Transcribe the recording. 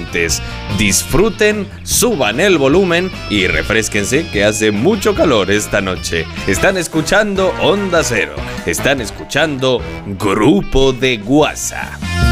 oyentes. Disfruten, suban el volumen y refrésquense que hace mucho calor esta noche. Están escuchando Onda Cero. Están escuchando Grupo de WhatsApp.